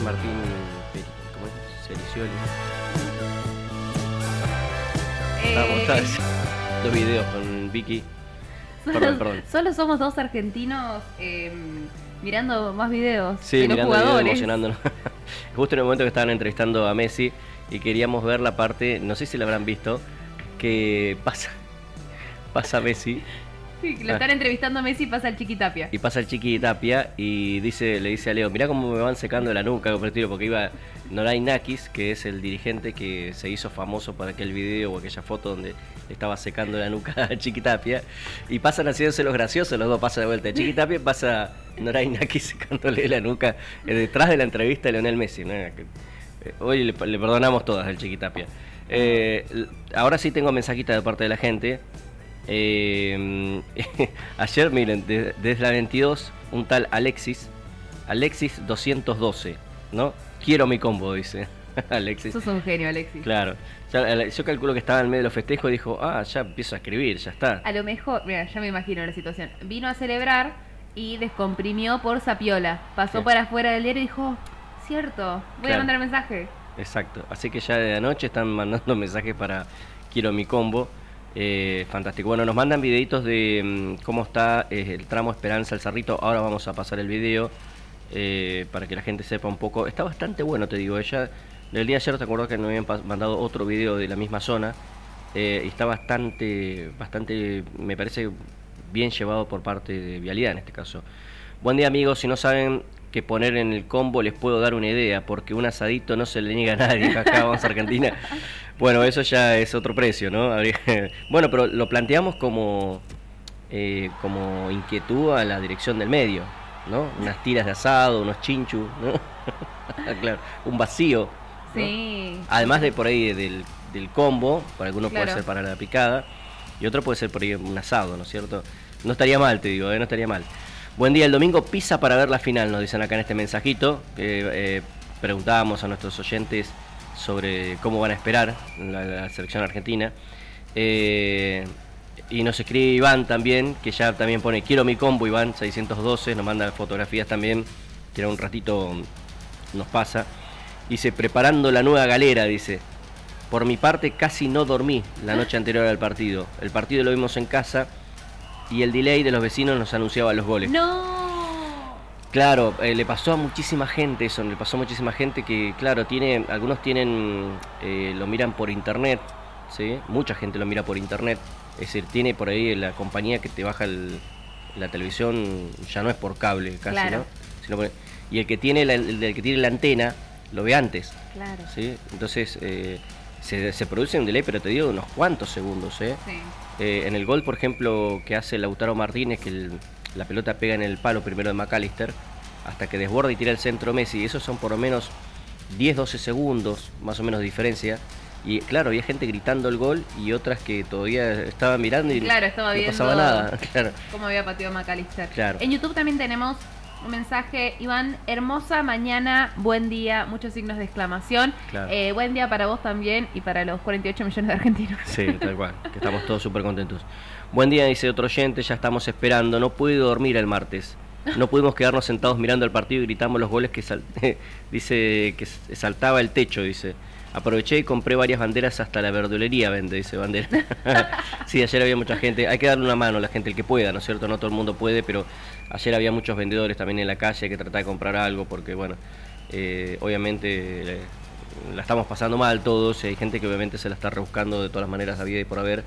Martín ¿cómo es? Cericioli. Estamos dos videos con Vicky. Perdón. Solo somos dos argentinos mirando más videos sí, que los mirando jugadores. videos, emocionándonos. Justo en el momento que estaban entrevistando a Messi y queríamos ver la parte, no sé si la habrán visto, que pasa Messi. Sí, lo están entrevistando a Messi y pasa el Chiquitapia. Y pasa el Chiqui Tapia y le dice a Leo, mirá cómo me van secando la nuca, porque iba Noray Nakis, que es el dirigente que se hizo famoso por aquel video o aquella foto donde estaba secando la nuca a Chiqui Tapia, y pasan haciéndose los graciosos, los dos pasan de vuelta. Chiqui Tapia pasa Noray Nakis secándole la nuca detrás de la entrevista de Lionel Messi, ¿no? Hoy le perdonamos todas al Chiqui Tapia. Ahora sí tengo mensajita de parte de la gente. Ayer, miren, desde la 22, un tal Alexis 212, ¿no? Quiero mi combo, dice Alexis. Sos un genio, Alexis. Claro, yo calculo que estaba en medio de los festejos y dijo, ya empiezo a escribir, ya está. A lo mejor, mira, ya me imagino la situación. Vino a celebrar y descomprimió por Sapiola. Pasó Sí. para afuera del diario y dijo, cierto, voy a mandar mensaje. Exacto, así que ya de anoche están mandando mensajes para quiero mi combo. Fantástico. Bueno, nos mandan videitos de cómo está el tramo Esperanza al Cerrito. Ahora vamos a pasar el video para que la gente sepa un poco. Está bastante bueno, te digo. Ella, el día de ayer te acuerdas que nos habían mandado otro video de la misma zona. Y está bastante, me parece, bien llevado por parte de Vialidad en este caso. Buen día, amigos. Si no saben qué poner en el combo, les puedo dar una idea, porque un asadito no se le niega a nadie. Acá vamos a Argentina. Bueno, eso ya es otro precio, ¿no? Bueno, pero lo planteamos como inquietud a la dirección del medio, ¿no? Unas tiras de asado, unos chinchus, ¿no? Claro, un vacío, ¿no? Sí. Además de por ahí del combo, para alguno Claro. puede ser para la picada y otro puede ser por ahí un asado, ¿no es cierto? No estaría mal, te digo, no estaría mal. Buen día, el domingo pizza para ver la final, nos dicen acá en este mensajito. Preguntábamos a nuestros oyentes sobre cómo van a esperar la selección argentina. Y nos escribe Iván también, que ya también pone quiero mi combo, Iván 612, nos manda fotografías también, que era un ratito nos pasa. Dice, preparando la nueva galera, dice. Por mi parte casi no dormí la noche anterior al partido. El partido lo vimos en casa y el delay de los vecinos nos anunciaba los goles. ¡No! Claro, le pasó a muchísima gente eso, le pasó a muchísima gente que, claro, algunos tienen, lo miran por internet, ¿sí? Mucha gente lo mira por internet, es decir, tiene por ahí la compañía que te baja la televisión, ya no es por cable casi, Claro. ¿no? Sino y el que tiene el que tiene la antena, lo ve antes, Claro. ¿sí? Entonces, se produce un delay, pero te digo, unos cuantos segundos, ¿eh? Sí. En el gol, por ejemplo, que hace Lautaro Martínez, que la pelota pega en el palo primero de McAllister, hasta que desborda y tira el centro Messi, esos son por lo menos 10-12 segundos, más o menos de diferencia. Y claro, había gente gritando el gol y otras que todavía estaban mirando y Claro, estaba no viendo pasaba nada. Claro. cómo había pateado McAllister. Claro. En YouTube también tenemos un mensaje, Iván, hermosa mañana, buen día, muchos signos de exclamación. Claro. Buen día para vos también y para los 48 millones de argentinos. Sí, tal cual, que estamos todos súper contentos. Buen día, dice otro oyente, ya estamos esperando, no pude dormir el martes. No pudimos quedarnos sentados mirando el partido y gritamos los goles dice que saltaba el techo, dice. Aproveché y compré varias banderas hasta la verdulería vende, dice bandera. Sí, ayer había mucha gente, hay que darle una mano a la gente, el que pueda, ¿no es cierto? No todo el mundo puede, pero ayer había muchos vendedores también en la calle, hay que tratar de comprar algo porque, bueno, obviamente la estamos pasando mal todos, y hay gente que obviamente se la está rebuscando de todas las maneras a vida y por haber,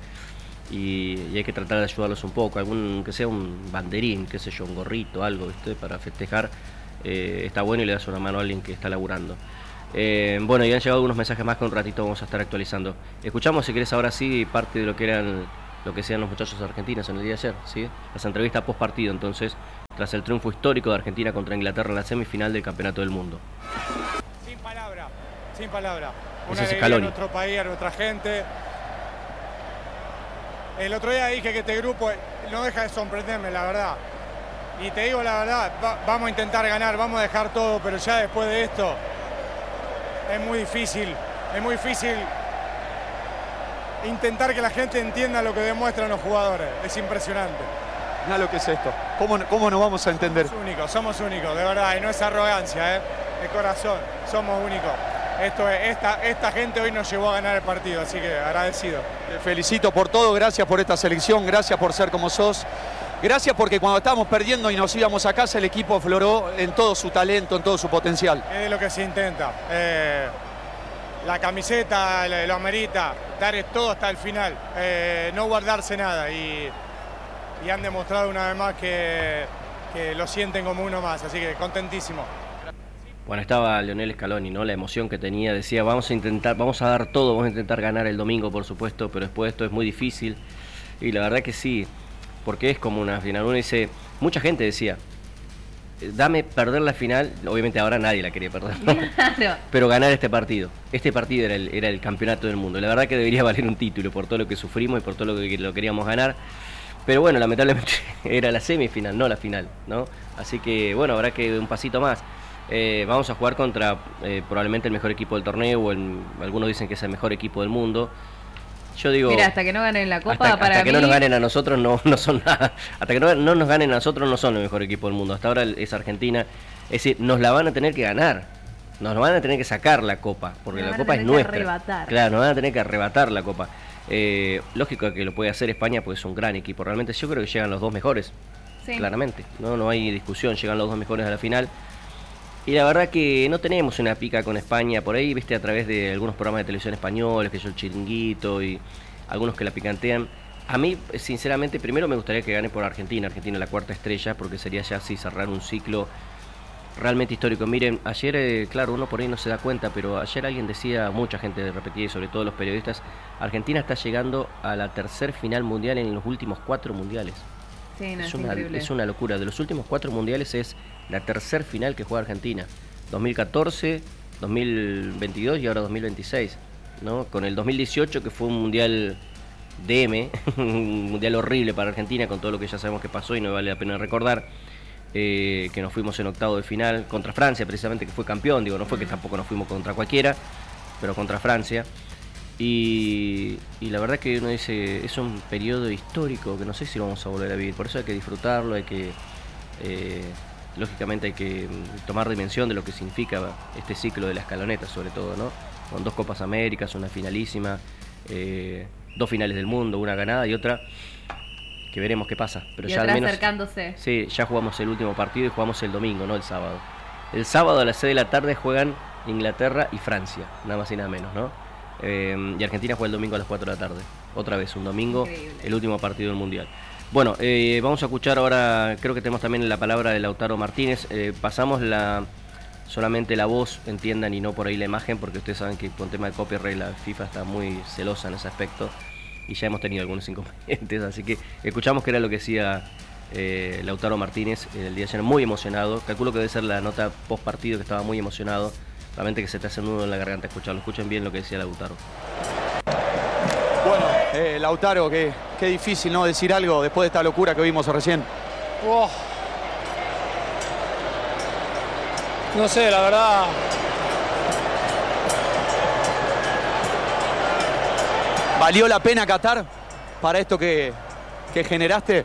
y hay que tratar de ayudarlos un poco, que sea un banderín, qué sé yo, un gorrito, algo, ¿viste? Para festejar, está bueno y le das una mano a alguien que está laburando. Bueno, y han llegado algunos mensajes más que un ratito vamos a estar actualizando. Escuchamos, si querés, ahora sí, parte de lo que sean los muchachos argentinos en el día de ayer, ¿sí? Las entrevistas post partido, entonces, tras el triunfo histórico de Argentina contra Inglaterra en la semifinal del Campeonato del Mundo. Sin palabra, sin palabra. Ese Una es alegría a Scaloni. nuestro país, a nuestra gente. El otro día dije que este grupo no deja de sorprenderme, la verdad. Y te digo la verdad, vamos a intentar ganar, vamos a dejar todo, pero ya después de esto es muy difícil intentar que la gente entienda lo que demuestran los jugadores. Es impresionante. Mirá lo que es esto. ¿Cómo no vamos a entender? Somos únicos, de verdad, y no es arrogancia, ¿eh? de corazón, somos únicos. Esta gente hoy nos llevó a ganar el partido, así que agradecido. Te felicito por todo, gracias por esta selección, gracias por ser como sos. Gracias porque cuando estábamos perdiendo y nos íbamos a casa, el equipo afloró en todo su talento, en todo su potencial. Es lo que se intenta. La camiseta lo amerita, dar todo hasta el final, no guardarse nada. Y han demostrado una vez más que lo sienten como uno más, así que contentísimo. Bueno, estaba Lionel Scaloni, ¿no? La emoción que tenía, decía, vamos a dar todo, vamos a intentar ganar el domingo, por supuesto, pero después esto es muy difícil. Y la verdad que sí, porque es como una final. Uno dice, mucha gente decía, dame perder la final, obviamente ahora nadie la quería perder, ¿no? Claro. Pero ganar este partido era el campeonato del mundo. La verdad que debería valer un título por todo lo que sufrimos y por todo lo que lo queríamos ganar. Pero bueno, lamentablemente era la semifinal, no la final, ¿no? Así que bueno, habrá que un pasito más. Vamos a jugar contra probablemente el mejor equipo del torneo, o algunos dicen que es el mejor equipo del mundo. Yo digo, mira, hasta que no ganen la Copa, hasta que no nos ganen a nosotros no son nada. Hasta que no nos ganen a nosotros no son el mejor equipo del mundo. Hasta ahora es Argentina. Es decir, nos la van a tener que ganar. Nos van a tener que sacar la Copa, porque la Copa es nuestra. Claro, nos van a tener que arrebatar la Copa. Lógico que lo puede hacer España, porque es un gran equipo. Realmente yo creo que llegan los dos mejores, sí. Claramente. No hay discusión, llegan los dos mejores a la final. Y la verdad que no tenemos una pica con España por ahí, viste, a través de algunos programas de televisión españoles, que yo el Chiringuito y algunos que la picantean. A mí, sinceramente, primero me gustaría que gane por Argentina la cuarta estrella, porque sería ya así cerrar un ciclo realmente histórico. Miren, ayer, claro, uno por ahí no se da cuenta, pero ayer alguien decía, mucha gente repetía, y sobre todo los periodistas, Argentina está llegando a la tercer final mundial en los últimos 4 mundiales. Sí, no, es una locura. De los últimos 4 mundiales es la tercer final que juega Argentina. 2014, 2022 y ahora 2026, ¿no? Con el 2018, que fue un mundial DM, un mundial horrible para Argentina, con todo lo que ya sabemos que pasó y no vale la pena recordar, que nos fuimos en octavo de final contra Francia, precisamente, que fue campeón. Digo, no fue que tampoco nos fuimos contra cualquiera, pero contra Francia. Y la verdad que uno dice, es un periodo histórico que no sé si lo vamos a volver a vivir. Por eso hay que disfrutarlo, hay que lógicamente hay que tomar dimensión de lo que significa este ciclo de la escaloneta, sobre todo, ¿no? Con 2 Copas Américas, una finalísima, 2 finales del mundo, una ganada y otra que veremos qué pasa. Pero y ya al menos acercándose. Sí, ya jugamos el último partido y jugamos el domingo, no el sábado. El sábado a las 6 de la tarde juegan Inglaterra y Francia, nada más y nada menos, ¿no? Y Argentina juega el domingo a las 4 de la tarde. Otra vez, un domingo. Increíble. El último partido del Mundial. Bueno, vamos a escuchar ahora, creo que tenemos también la palabra de Lautaro Martínez. Pasamos solamente la voz, entiendan, y no por ahí la imagen, porque ustedes saben que con tema de copyright la FIFA está muy celosa en ese aspecto y ya hemos tenido algunos inconvenientes, así que escuchamos que era lo que decía Lautaro Martínez el día de ayer, muy emocionado. Calculo que debe ser la nota post partido, que estaba muy emocionado. Realmente que se te hace un nudo en la garganta escucharlo. Escuchen bien lo que decía Lautaro. Bueno, Lautaro, qué difícil, ¿no? Decir algo después de esta locura que vimos recién. Oh. No sé, la verdad. ¿Valió la pena Qatar para esto que generaste?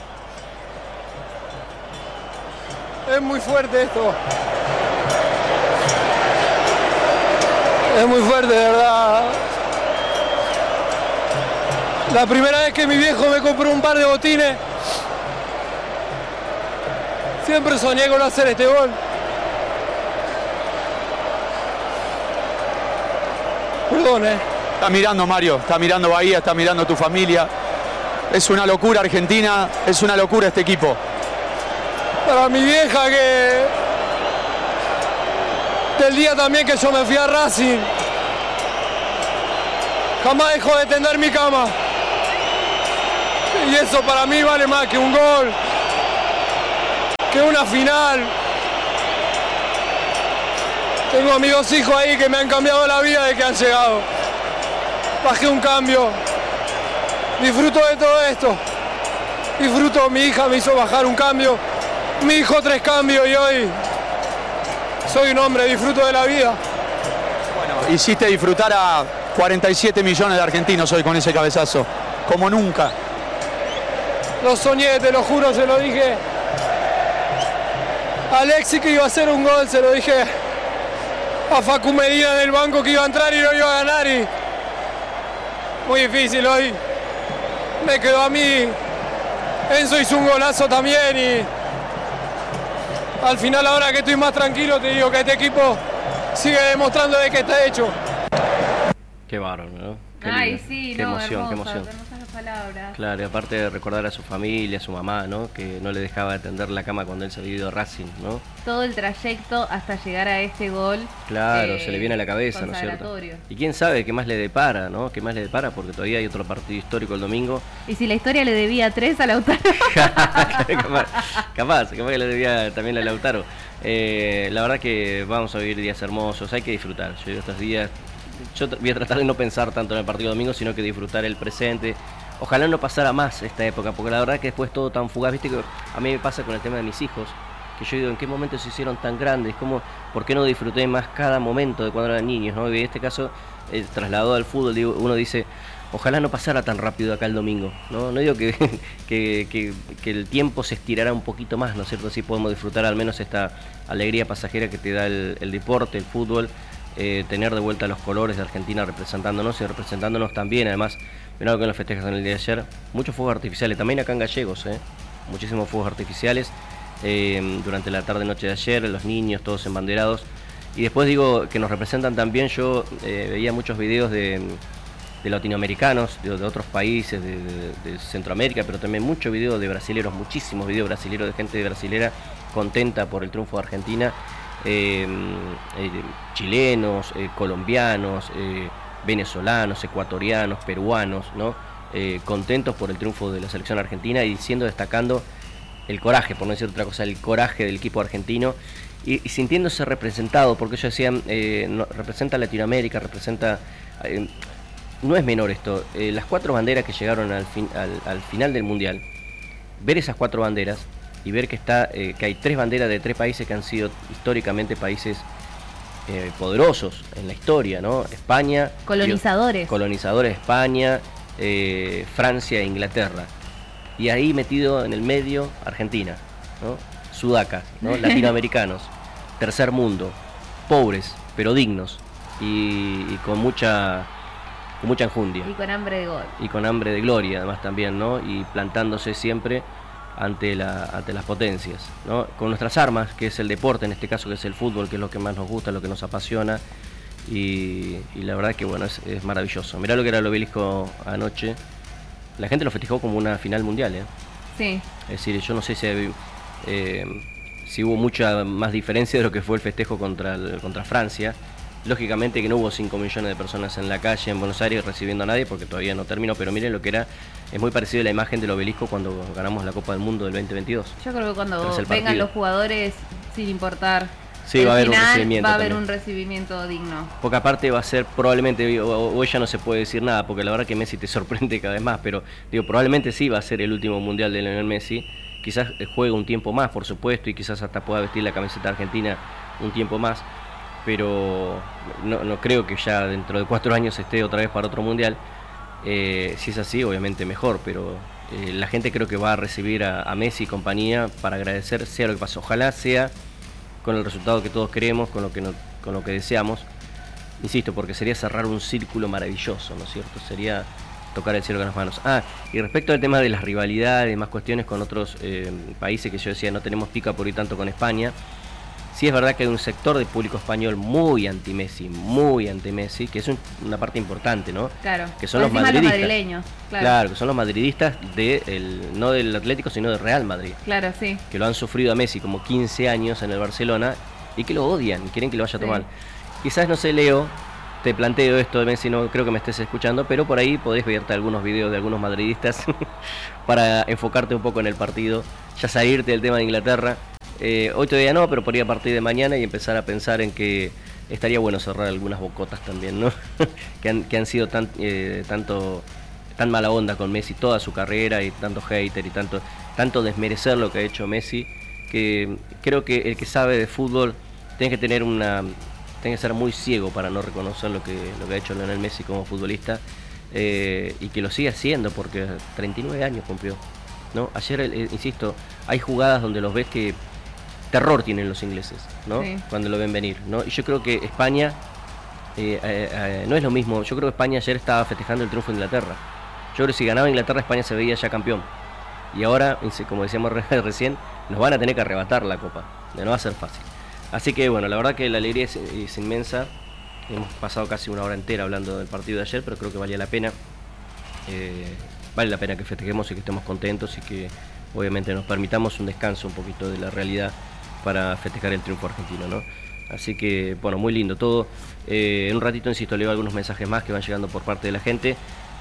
Es muy fuerte esto. Es muy fuerte, de verdad. La primera vez que mi viejo me compró un par de botines, siempre soñé con hacer este gol. Perdón, Está mirando Mario, está mirando Bahía, está mirando tu familia. Es una locura Argentina, es una locura este equipo. Para mi vieja que... Del día también que yo me fui a Racing, jamás dejó de tender mi cama. Y eso para mí vale más que un gol, que una final. Tengo a mis 2 hijos ahí que me han cambiado la vida desde que han llegado. Bajé un cambio. Disfruto de todo esto. Disfruto, mi hija me hizo bajar un cambio. Mi hijo 3 cambios y hoy soy un hombre, disfruto de la vida. Bueno, hiciste disfrutar a 47 millones de argentinos hoy con ese cabezazo, como nunca. Lo soñé, te lo juro, se lo dije a Alexis que iba a hacer un gol, se lo dije a Facu Medina del banco que iba a entrar y no iba a ganar, y muy difícil hoy. Me quedó a mí. Enzo hizo un golazo también y al final, ahora que estoy más tranquilo, te digo que este equipo sigue demostrando de que está hecho. Qué bárbaro, ¿no? Qué Ay, lindo. sí, Qué no, emoción, hermoso, qué emoción. hermosas las palabras. Claro, y aparte de recordar a su familia, a su mamá, ¿no? Que no le dejaba de tender la cama cuando él se había ido a Racing, ¿no? Todo el trayecto hasta llegar a este gol. Claro, se le viene a la cabeza, ¿no es cierto? consagratorio. Y quién sabe qué más le depara, ¿no? Qué más le depara, porque todavía hay otro partido histórico el domingo. Y si la historia le debía 3 a Lautaro. capaz que le debía también a Lautaro. La verdad que vamos a vivir días hermosos, hay que disfrutar. Yo digo, estos días, voy a tratar de no pensar tanto en el partido domingo, sino que disfrutar el presente. Ojalá no pasara más esta época, porque la verdad que después todo tan fugaz, viste que a mí me pasa con el tema de mis hijos, que yo digo, ¿en qué momento se hicieron tan grandes? ¿Por qué no disfruté más cada momento de cuando eran niños, ¿no? Y en este caso, trasladado al fútbol, digo, uno dice, ojalá no pasara tan rápido acá el domingo, ¿no? No digo que el tiempo se estirara un poquito más, ¿no es cierto? Así podemos disfrutar al menos esta alegría pasajera que te da el deporte, el fútbol, tener de vuelta los colores de Argentina representándonos y representándonos también, además, mirá lo que los festejos en el día de ayer, muchos fuegos artificiales, también acá en Gallegos, muchísimos fuegos artificiales, durante la tarde-noche de ayer, los niños, todos embanderados, y después digo que nos representan también, yo veía muchos videos de latinoamericanos, de otros países, de Centroamérica, pero también muchos videos de brasileros, muchísimos videos brasileros de gente brasilera contenta por el triunfo de Argentina, chilenos, colombianos, venezolanos, ecuatorianos, peruanos, ¿no? Contentos por el triunfo de la selección argentina y destacando el coraje, por no decir otra cosa, el coraje del equipo argentino y sintiéndose representado, porque ellos decían, representa a Latinoamérica, representa... no es menor esto, las 4 banderas que llegaron al final del Mundial, ver esas 4 banderas y ver que hay 3 banderas de 3 países que han sido históricamente países poderosos en la historia, ¿no? España... Colonizadores. Colonizadores de España, Francia e Inglaterra. Y ahí metido en el medio, Argentina, ¿no? Sudacas, ¿no? Latinoamericanos, tercer mundo, pobres, pero dignos y con mucha enjundia. Y con hambre de gol. Y con hambre de gloria, además también, ¿no? Y plantándose siempre ante las potencias, ¿no? Con nuestras armas, que es el deporte, en este caso que es el fútbol, que es lo que más nos gusta, lo que nos apasiona. Y la verdad que bueno, es maravilloso. Mirá lo que era el Obelisco anoche. La gente lo festejó como una final mundial, ¿eh? Sí. Es decir, yo no sé si hubo mucha más diferencia de lo que fue el festejo contra Francia. Lógicamente que no hubo 5 millones de personas en la calle en Buenos Aires recibiendo a nadie porque todavía no terminó, pero miren lo que era, es muy parecido a la imagen del Obelisco cuando ganamos la Copa del Mundo del 2022. Yo creo que cuando vengan los jugadores, sin importar, sí, va a haber un recibimiento. Va a haber un recibimiento digno. Porque aparte va a ser probablemente, hoy ya no se puede decir nada, porque la verdad que Messi te sorprende cada vez más, pero digo, probablemente sí va a ser el último mundial de Lionel Messi. Quizás juegue un tiempo más, por supuesto, y quizás hasta pueda vestir la camiseta argentina un tiempo más, pero no creo que ya dentro de 4 años esté otra vez para otro mundial. Si es así, obviamente mejor, pero la gente creo que va a recibir a Messi y compañía para agradecer, sea lo que pasó. Ojalá sea con el resultado que todos queremos, con lo que deseamos, insisto, porque sería cerrar un círculo maravilloso, ¿no es cierto? Sería tocar el cielo con las manos. Y respecto al tema de las rivalidades y demás cuestiones con otros países, que yo decía, no tenemos pica por ir tanto con España, sí es verdad que hay un sector del público español muy anti-Messi, que es una parte importante, ¿no? Claro, que son los madridistas. Los madrileños, claro, que son los madridistas no del Atlético, sino del Real Madrid. Claro, sí. Que lo han sufrido a Messi como 15 años en el Barcelona y que lo odian y quieren que lo vaya a tomar. Quizás, no sé, Leo, te planteo esto de Messi, no creo que me estés escuchando, pero por ahí podés verte algunos videos de algunos madridistas para enfocarte un poco en el partido, ya salirte del tema de Inglaterra. Hoy todavía no, pero podría a partir de mañana y empezar a pensar en que estaría bueno cerrar algunas bocotas también, ¿no? que han sido tan mala onda con Messi toda su carrera y tanto hater y tanto desmerecer lo que ha hecho Messi, que creo que el que sabe de fútbol tiene que ser muy ciego para no reconocer lo que ha hecho Lionel Messi como futbolista, y que lo sigue haciendo porque 39 años cumplió, ¿no? Ayer, insisto, hay jugadas donde los ves que terror tienen los ingleses, ¿no? Sí. Cuando lo ven venir, ¿no? Y yo creo que España no es lo mismo. Yo creo que España ayer estaba festejando el triunfo de Inglaterra. Yo creo que si ganaba Inglaterra, España se veía ya campeón. Y ahora, como decíamos recién, nos van a tener que arrebatar la copa. No va a ser fácil. Así que bueno, la verdad que la alegría es inmensa. Hemos pasado casi una hora entera hablando del partido de ayer, pero creo que valía la pena. Vale la pena que festejemos y que estemos contentos y que obviamente nos permitamos un descanso un poquito de la realidad para festejar el triunfo argentino, ¿no? Así que, bueno, muy lindo todo. En un ratito, insisto, leo algunos mensajes más que van llegando por parte de la gente.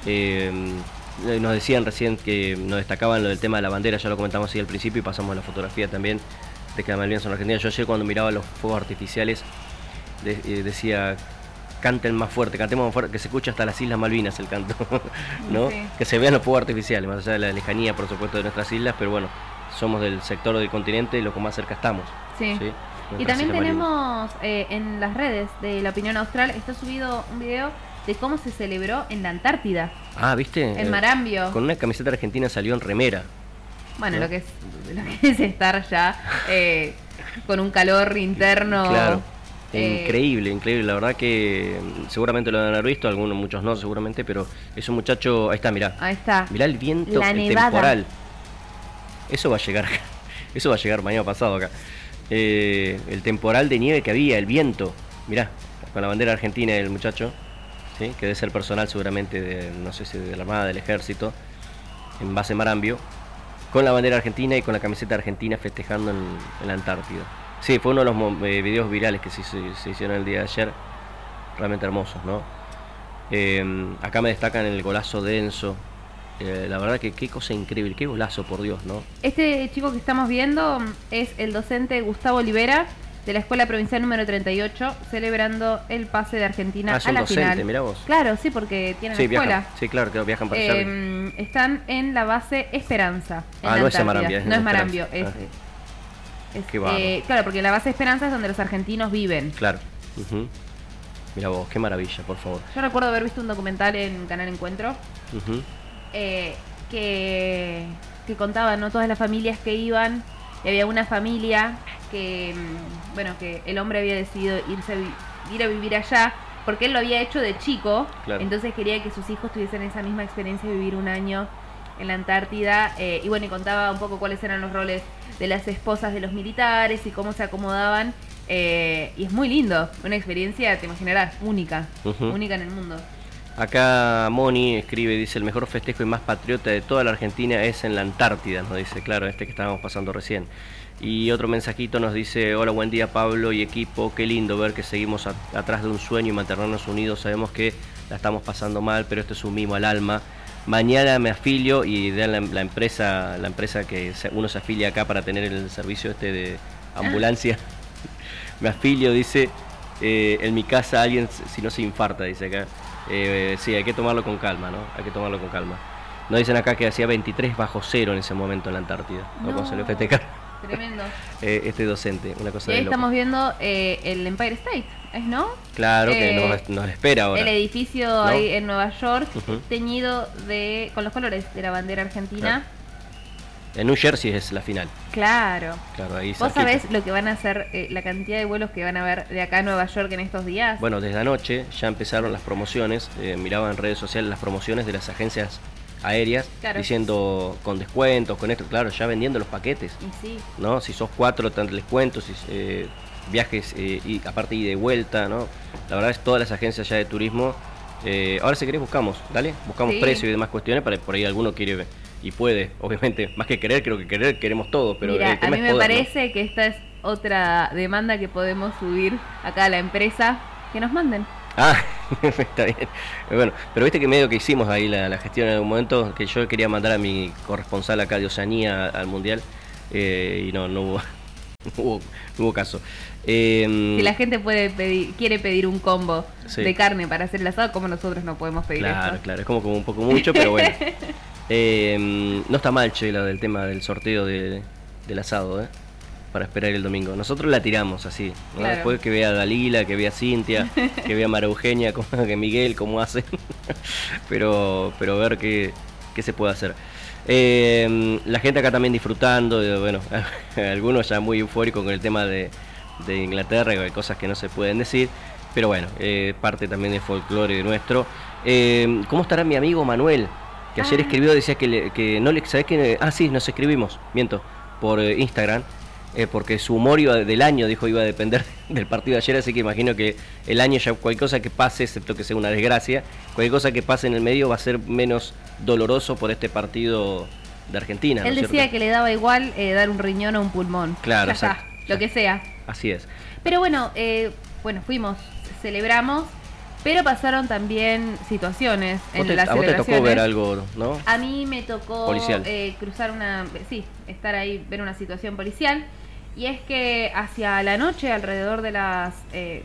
Nos decían recién que nos destacaban lo del tema de la bandera, ya lo comentamos así al principio y pasamos a la fotografía también de que las Malvinas son argentinas. Yo ayer cuando miraba los fuegos artificiales decía, canten más fuerte, cantemos más fuerte, que se escucha hasta las Islas Malvinas el canto, ¿no? Sí. Que se vean los fuegos artificiales, más allá de la lejanía, por supuesto, de nuestras islas, pero bueno, somos del sector del continente y lo que más cerca estamos. Sí. ¿Sí? Y también tenemos en las redes de La Opinión Austral, está subido un video de cómo se celebró en la Antártida. Ah, ¿viste? En Marambio. Con una camiseta argentina salió en remera. Bueno, ¿no? lo que es estar ya con un calor interno. Claro. Increíble, increíble. La verdad que seguramente lo deben haber visto, algunos, muchos no, seguramente, pero es un muchacho. Ahí está, mirá. Ahí está. Mirá el viento, el nevada. Temporal. Eso va a llegar. Eso va a llegar mañana pasado acá. El temporal de nieve que había, el viento. Mirá, con la bandera argentina del muchacho, ¿sí? Que debe ser personal seguramente de, no sé si de la Armada, del Ejército, en base Marambio, con la bandera argentina y con la camiseta argentina festejando en la Antártida. Sí, fue uno de los videos virales que se hicieron el día de ayer, realmente hermosos, ¿no? Acá me destacan el golazo de Enzo. La verdad que qué cosa increíble, qué golazo, por Dios, ¿no? Este chico que estamos viendo es el docente Gustavo Olivera, de la Escuela Provincial número 38, celebrando el pase de Argentina a la docente, final. Mirá vos. Claro, sí, porque tienen la escuela. Viajan. Sí, claro, que viajan para allá. Están en la base Esperanza. No es Marambio. No es Marambio, es claro, porque la base Esperanza es donde los argentinos viven. Claro. Mira vos, qué maravilla, por favor. Yo recuerdo haber visto un documental en Canal Encuentro que contaba, ¿no?, todas las familias que iban. Y había una familia que, bueno, que el hombre había decidido ir a vivir allá porque él lo había hecho de chico. Claro. Entonces quería que sus hijos tuviesen esa misma experiencia de vivir un año en la Antártida. Y bueno, y contaba un poco cuáles eran los roles de las esposas de los militares y cómo se acomodaban. Y es muy lindo, una experiencia, te imaginarás, única, única en el mundo. Acá Moni escribe, dice, el mejor festejo y más patriota de toda la Argentina es en la Antártida, nos dice, claro, que estábamos pasando recién. Y otro mensajito nos dice, hola, buen día Pablo y equipo, qué lindo ver que seguimos atrás de un sueño y mantenernos unidos, sabemos que la estamos pasando mal, pero esto es un mimo al alma. Mañana me afilio y dan la empresa que uno se afilia acá para tener el servicio de ambulancia. Me afilio, dice, en mi casa alguien si no se infarta, dice acá. Sí, hay que tomarlo con calma, ¿no? Hay que tomarlo con calma. Nos dicen acá que hacía 23 bajo cero en ese momento en la Antártida. No, cuando se le festejar. Tremendo. Este docente, una cosa de loco. Estamos viendo el Empire State, ¿no? Claro, que nos espera ahora. El edificio, ¿no?, ahí en Nueva York, teñido con los colores de la bandera argentina. Claro. En New Jersey es la final. Claro. Ahí ¿Vos sabés lo que van a hacer, la cantidad de vuelos que van a haber de acá a Nueva York en estos días? Bueno, desde anoche ya empezaron las promociones. Miraba en redes sociales las promociones de las agencias aéreas, claro, diciendo con descuentos, con esto, claro, ya vendiendo los paquetes. Y sí. ¿No? Si sos 4, tanto descuentos, viajes y aparte y de vuelta, ¿no? La verdad es todas las agencias ya de turismo. Ahora si querés buscamos precio y demás cuestiones, para por ahí alguno quiere ver. Y puede, obviamente, más que querer, creo que queremos todo, pero mira, el tema a mí es poder, me parece, ¿no?, que esta es otra demanda que podemos subir acá a la empresa, que nos manden. Ah, está bien. Bueno, pero viste que medio que hicimos ahí la gestión en algún momento, que yo quería mandar a mi corresponsal acá de Oceanía al Mundial, y no hubo caso. Si la gente quiere pedir un combo de carne para hacer el asado, como nosotros no podemos pedir esto. Claro, es como un poco mucho, pero bueno. No está mal, Che, lo del tema del sorteo del asado, para esperar el domingo. Nosotros la tiramos así, ¿no? Claro. Después que vea a Dalila, que vea a Cintia, que vea a María Eugenia, que Miguel, cómo hace. pero ver qué se puede hacer. La gente acá también disfrutando, bueno, algunos ya muy eufóricos con el tema de Inglaterra, que hay cosas que no se pueden decir, pero bueno, parte también del folclore nuestro. ¿Cómo estará mi amigo Manuel? Que ayer escribió, decía que no le... ¿Sabés qué? Sí, nos escribimos, miento, por Instagram, porque su humor del año, dijo, iba a depender del partido de ayer, así que imagino que el año ya cualquier cosa que pase, excepto que sea una desgracia, cualquier cosa que pase en el medio va a ser menos doloroso por este partido de Argentina. Él decía que le daba igual dar un riñón o un pulmón. Claro, ya está, lo que sea. Así es. Pero bueno, fuimos, celebramos, pero pasaron también situaciones en las celebraciones. ¿A vos te tocó ver algo, no? A mí me tocó cruzar estar ahí, ver una situación policial. Y es que hacia la noche, alrededor de las 10,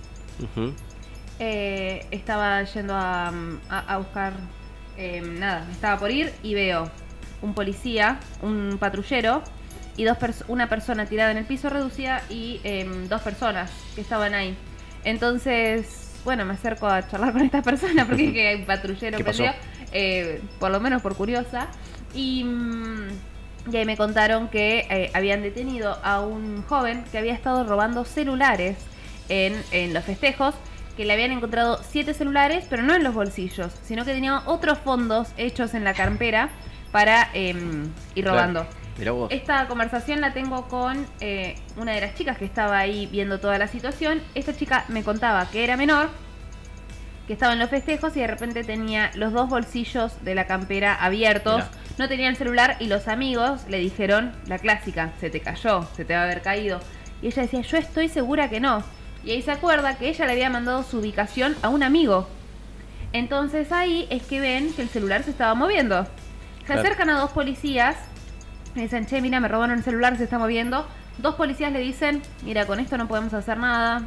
estaba yendo a buscar, estaba por ir y veo un policía, un patrullero y una persona tirada en el piso reducida y 2 personas que estaban ahí. Entonces, bueno, me acerco a charlar con esta persona porque es que hay un patrullero perdido, por lo menos por curiosa. Y ahí me contaron que habían detenido a un joven que había estado robando celulares en los festejos, que le habían encontrado 7 celulares, pero no en los bolsillos, sino que tenía otros fondos hechos en la cartera para ir robando. Claro. Mirá vos. Esta conversación la tengo con una de las chicas que estaba ahí viendo toda la situación. Esta chica me contaba que era menor, que estaba en los festejos y de repente tenía los 2 bolsillos de la campera abiertos. Mirá. No tenía el celular y los amigos le dijeron la clásica: se te cayó, se te va a haber caído. Y ella decía: yo estoy segura que no. Y ahí se acuerda que ella le había mandado su ubicación a un amigo. Entonces ahí es que ven que el celular se estaba moviendo. Se acercan a 2 policías, le dicen: che, mira, me robaron el celular, se está moviendo. 2 policías le dicen: mira, con esto no podemos hacer nada,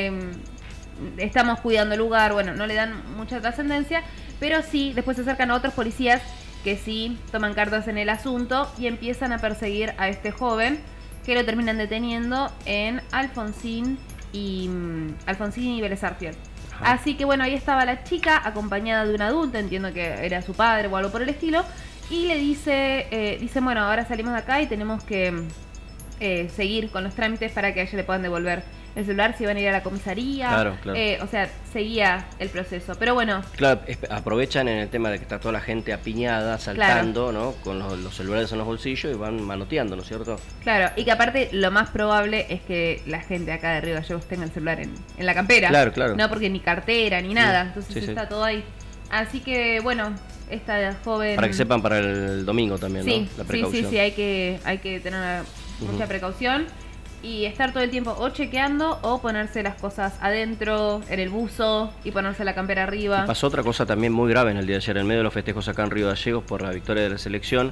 estamos cuidando el lugar. Bueno, no le dan mucha trascendencia, pero sí, después se acercan a otros policías que sí toman cartas en el asunto y empiezan a perseguir a este joven, que lo terminan deteniendo en Alfonsín y Vélez Arfiel. Así que bueno, ahí estaba la chica acompañada de un adulto, entiendo que era su padre o algo por el estilo, y le dice, bueno, ahora salimos de acá y tenemos que seguir con los trámites para que a ella le puedan devolver el celular, si van a ir a la comisaría. Claro. O sea, seguía el proceso. Pero bueno. Claro, aprovechan en el tema de que está toda la gente apiñada, saltando, ¿no? Con los celulares en los bolsillos y van manoteando, ¿no es cierto? Claro, y que aparte lo más probable es que la gente acá de Río Gallegos tenga el celular en la campera. Claro. No porque ni cartera ni nada. Entonces está todo ahí. Así que bueno, esta joven... Para que sepan para el domingo también, ¿no? La precaución. Sí, hay que tener mucha precaución. Y estar todo el tiempo o chequeando o ponerse las cosas adentro, en el buzo, y ponerse la campera arriba. Y pasó otra cosa también muy grave en el día de ayer, en medio de los festejos acá en Río Gallegos por la victoria de la selección.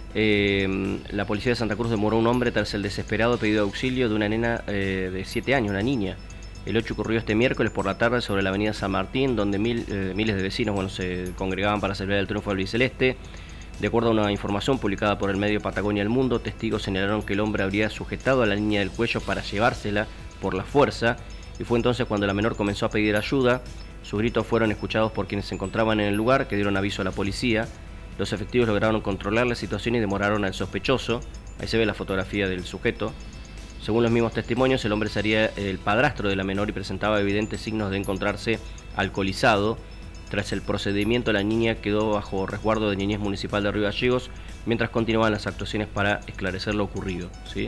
La policía de Santa Cruz demoró a un hombre tras el desesperado pedido de auxilio de una nena de 7 años, una niña. El hecho ocurrió este miércoles por la tarde sobre la avenida San Martín, donde miles de vecinos se congregaban para celebrar el triunfo albiceleste. De acuerdo a una información publicada por el medio Patagonia El Mundo, testigos señalaron que el hombre habría sujetado a la niña del cuello para llevársela por la fuerza, y fue entonces cuando la menor comenzó a pedir ayuda. Sus gritos fueron escuchados por quienes se encontraban en el lugar, que dieron aviso a la policía. Los efectivos lograron controlar la situación y demoraron al sospechoso. Ahí se ve la fotografía del sujeto. Según los mismos testimonios, el hombre sería el padrastro de la menor y presentaba evidentes signos de encontrarse alcoholizado. Tras el procedimiento, la niña quedó bajo resguardo de Niñez Municipal de Río Gallegos, mientras continuaban las actuaciones para esclarecer lo ocurrido, ¿sí?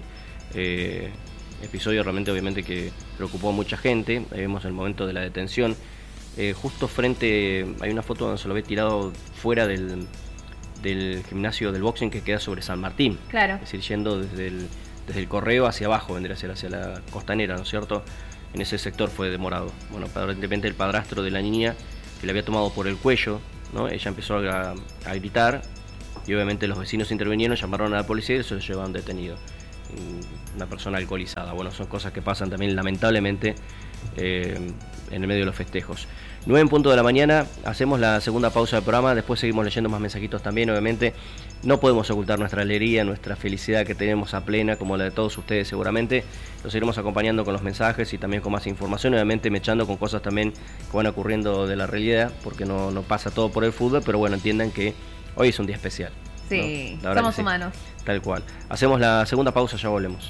Episodio realmente, obviamente, que preocupó a mucha gente. Ahí vemos el momento de la detención. Justo frente, hay una foto donde se lo ve tirado fuera del gimnasio del boxing que queda sobre San Martín. Claro. Es decir, yendo desde el Correo hacia abajo, vendría a ser hacia la Costanera, ¿no es cierto? En ese sector fue demorado. Bueno, aparentemente el padrastro de la niña, que le había tomado por el cuello, ¿no? Ella empezó a gritar y obviamente los vecinos intervinieron, llamaron a la policía y se lo llevaron detenido. Una persona alcoholizada. Bueno, son cosas que pasan también lamentablemente en el medio de los festejos. 9:00 de la mañana, hacemos la segunda pausa del programa, después seguimos leyendo más mensajitos también, obviamente. No podemos ocultar nuestra alegría, nuestra felicidad que tenemos a plena, como la de todos ustedes seguramente. Los iremos acompañando con los mensajes y también con más información, obviamente mechando con cosas también que van ocurriendo de la realidad, porque no pasa todo por el fútbol, pero bueno, entiendan que hoy es un día especial. Sí, ¿no? La verdad somos que sí. humanos. Tal cual. Hacemos la segunda pausa, ya volvemos.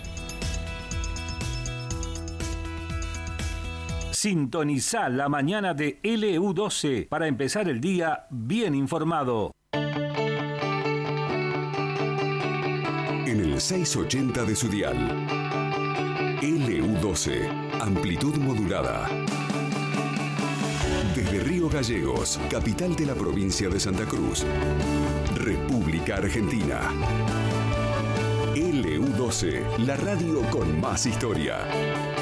Sintoniza la mañana de LU12 para empezar el día bien informado. En el 680 de su dial. LU12, amplitud modulada. Desde Río Gallegos, capital de la provincia de Santa Cruz, República Argentina. LU12, la radio con más historia.